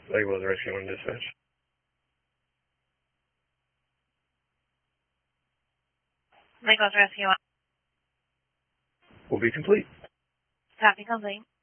Lake Wales Rescue 1 dispatch. Lake Wales Rescue 1. Will be complete. Copy complete.